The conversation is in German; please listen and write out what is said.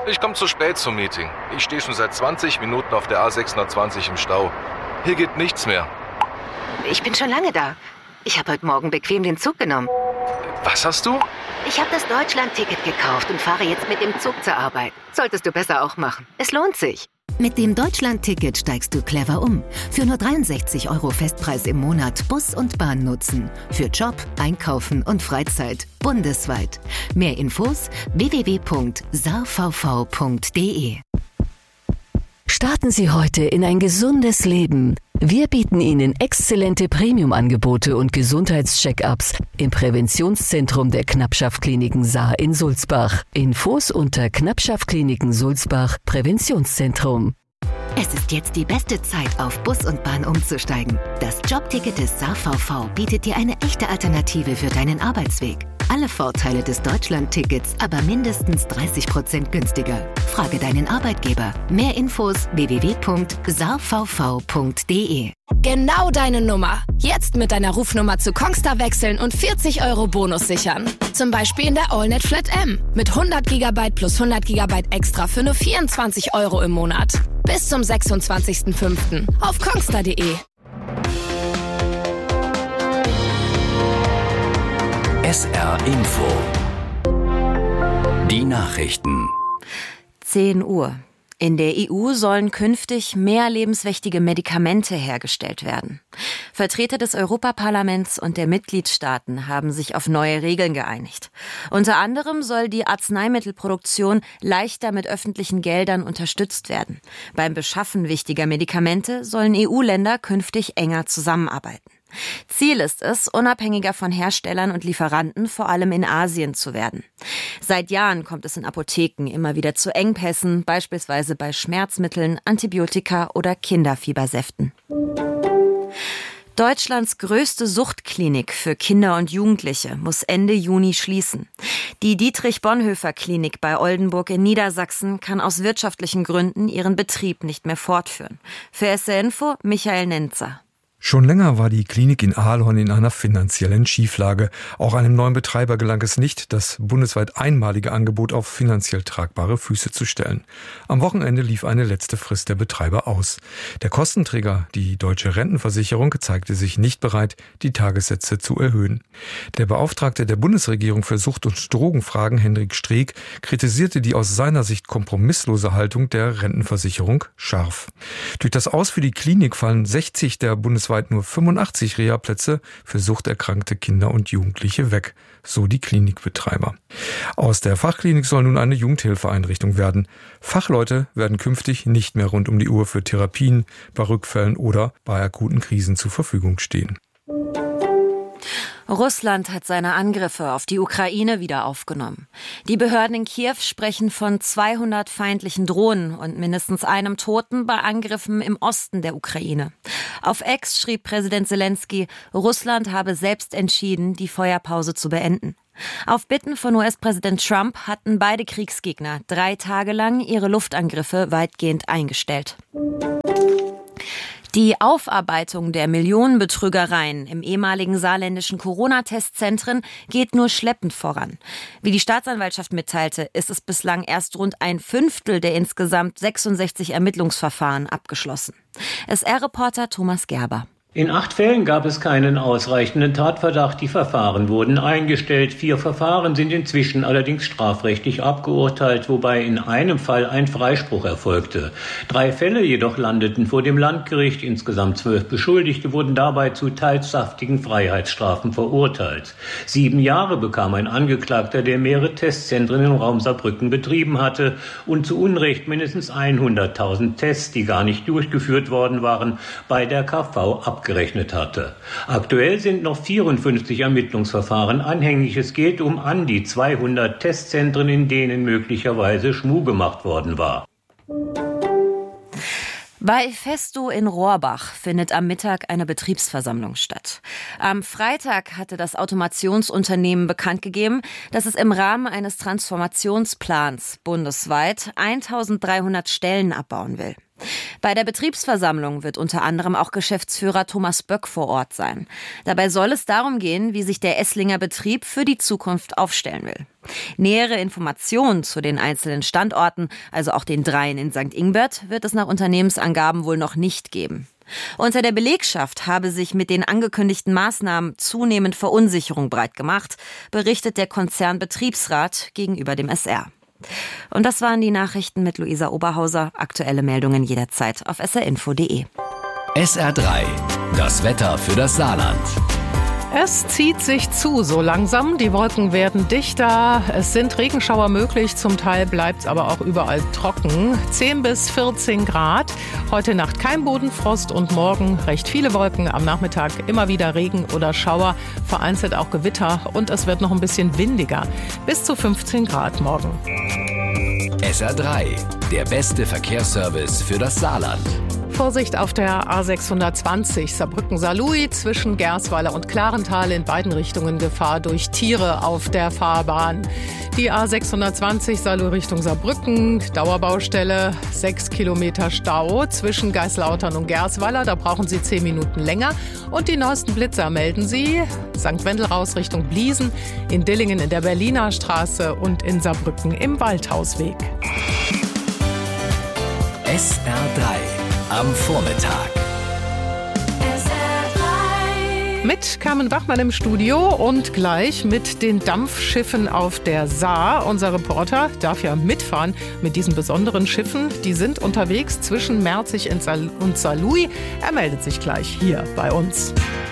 Ich komme zu spät zum Meeting. Ich stehe schon seit 20 Minuten auf der A620 im Stau. Hier geht nichts mehr. Ich bin schon lange da. Ich habe heute Morgen bequem den Zug genommen. Was hast du? Ich habe das Deutschland-Ticket gekauft und fahre jetzt mit dem Zug zur Arbeit. Solltest du besser auch machen. Es lohnt sich. Mit dem Deutschland-Ticket steigst du clever um. Für nur 63 € Festpreis im Monat Bus und Bahn nutzen. Für Job, Einkaufen und Freizeit. Bundesweit. Mehr Infos www.saarvv.de. Starten Sie heute in ein gesundes Leben. Wir bieten Ihnen exzellente Premium-Angebote und Gesundheitscheck-ups im Präventionszentrum der Knappschaft-Kliniken Saar in Sulzbach. Infos unter Knappschaft-Kliniken Sulzbach Präventionszentrum. Es ist jetzt die beste Zeit, auf Bus und Bahn umzusteigen. Das Jobticket des SaarVV bietet dir eine echte Alternative für deinen Arbeitsweg. Alle Vorteile des Deutschland-Tickets, aber mindestens 30% günstiger. Frage deinen Arbeitgeber. Mehr Infos www.saarvv.de. Genau deine Nummer. Jetzt mit deiner Rufnummer zu Kongstar wechseln und 40 € Bonus sichern. Zum Beispiel in der AllNet Flat M. Mit 100 GB plus 100 GB extra für nur 24 € im Monat. Bis zum 26.05. auf kongstar.de. SR Info. Die Nachrichten. 10 Uhr. In der EU sollen künftig mehr lebenswichtige Medikamente hergestellt werden. Vertreter des Europaparlaments und der Mitgliedstaaten haben sich auf neue Regeln geeinigt. Unter anderem soll die Arzneimittelproduktion leichter mit öffentlichen Geldern unterstützt werden. Beim Beschaffen wichtiger Medikamente sollen EU-Länder künftig enger zusammenarbeiten. Ziel ist es, unabhängiger von Herstellern und Lieferanten, vor allem in Asien, zu werden. Seit Jahren kommt es in Apotheken immer wieder zu Engpässen, beispielsweise bei Schmerzmitteln, Antibiotika oder Kinderfiebersäften. Deutschlands größte Suchtklinik für Kinder und Jugendliche muss Ende Juni schließen. Die Dietrich-Bonhoeffer-Klinik bei Oldenburg in Niedersachsen kann aus wirtschaftlichen Gründen ihren Betrieb nicht mehr fortführen. Für SR Info Michael Nenzer. Schon länger war die Klinik in Ahlhorn in einer finanziellen Schieflage. Auch einem neuen Betreiber gelang es nicht, das bundesweit einmalige Angebot auf finanziell tragbare Füße zu stellen. Am Wochenende lief eine letzte Frist der Betreiber aus. Der Kostenträger, die Deutsche Rentenversicherung, zeigte sich nicht bereit, die Tagessätze zu erhöhen. Der Beauftragte der Bundesregierung für Sucht- und Drogenfragen, Hendrik Streeck, kritisierte die aus seiner Sicht kompromisslose Haltung der Rentenversicherung scharf. Durch das Aus für die Klinik fallen 60 der bundesweit nur 85 Reha-Plätze für suchterkrankte Kinder und Jugendliche weg, so die Klinikbetreiber. Aus der Fachklinik soll nun eine Jugendhilfeeinrichtung werden. Fachleute werden künftig nicht mehr rund um die Uhr für Therapien, bei Rückfällen oder bei akuten Krisen zur Verfügung stehen. Russland hat seine Angriffe auf die Ukraine wieder aufgenommen. Die Behörden in Kiew sprechen von 200 feindlichen Drohnen und mindestens einem Toten bei Angriffen im Osten der Ukraine. Auf X schrieb Präsident Zelensky, Russland habe selbst entschieden, die Feuerpause zu beenden. Auf Bitten von US-Präsident Trump hatten beide Kriegsgegner 3 Tage lang ihre Luftangriffe weitgehend eingestellt. Die Aufarbeitung der Millionenbetrügereien im ehemaligen saarländischen Corona-Testzentren geht nur schleppend voran. Wie die Staatsanwaltschaft mitteilte, ist es bislang erst rund 1/5 der insgesamt 66 Ermittlungsverfahren abgeschlossen. SR-Reporter Thomas Gerber. In 8 Fällen gab es keinen ausreichenden Tatverdacht. Die Verfahren wurden eingestellt. 4 Verfahren sind inzwischen allerdings strafrechtlich abgeurteilt, wobei in einem Fall ein Freispruch erfolgte. 3 Fälle jedoch landeten vor dem Landgericht. Insgesamt 12 Beschuldigte wurden dabei zu teils saftigen Freiheitsstrafen verurteilt. 7 Jahre bekam ein Angeklagter, der mehrere Testzentren im Raum Saarbrücken betrieben hatte und zu Unrecht mindestens 100.000 Tests, die gar nicht durchgeführt worden waren, bei der KV abgerechnet hatte. Aktuell sind noch 54 Ermittlungsverfahren anhängig. Es geht um an die 200 Testzentren, in denen möglicherweise Schmuh gemacht worden war. Bei Festo in Rohrbach findet am Mittag eine Betriebsversammlung statt. Am Freitag hatte das Automationsunternehmen bekannt gegeben, dass es im Rahmen eines Transformationsplans bundesweit 1300 Stellen abbauen will. Bei der Betriebsversammlung wird unter anderem auch Geschäftsführer Thomas Böck vor Ort sein. Dabei soll es darum gehen, wie sich der Esslinger Betrieb für die Zukunft aufstellen will. Nähere Informationen zu den einzelnen Standorten, also auch den 3 in St. Ingbert, wird es nach Unternehmensangaben wohl noch nicht geben. Unter der Belegschaft habe sich mit den angekündigten Maßnahmen zunehmend Verunsicherung breit gemacht, berichtet der Konzernbetriebsrat gegenüber dem SR. Und das waren die Nachrichten mit Luisa Oberhauser. Aktuelle Meldungen jederzeit auf srinfo.de. SR3, das Wetter für das Saarland. Es zieht sich zu, so langsam. Die Wolken werden dichter. Es sind Regenschauer möglich. Zum Teil bleibt es aber auch überall trocken. 10 bis 14 Grad. Heute Nacht kein Bodenfrost und morgen recht viele Wolken. Am Nachmittag immer wieder Regen oder Schauer. Vereinzelt auch Gewitter. Und es wird noch ein bisschen windiger. Bis zu 15 Grad morgen. SR3, der beste Verkehrsservice für das Saarland. Vorsicht auf der A620 Saarbrücken-Saarlouis zwischen Gersweiler und Klarental, in beiden Richtungen Gefahr durch Tiere auf der Fahrbahn. Die A620 Saarlouis Richtung Saarbrücken, Dauerbaustelle, 6 Kilometer Stau zwischen Geislautern und Gersweiler, da brauchen Sie 10 Minuten länger. Und die neuesten Blitzer melden Sie: St. Wendel raus Richtung Bliesen, in Dillingen in der Berliner Straße und in Saarbrücken im Waldhausweg. SR3 am Vormittag. Mit Carmen Bachmann im Studio und gleich mit den Dampfschiffen auf der Saar. Unser Reporter darf ja mitfahren mit diesen besonderen Schiffen. Die sind unterwegs zwischen Merzig und Saarlouis. Er meldet sich gleich hier bei uns.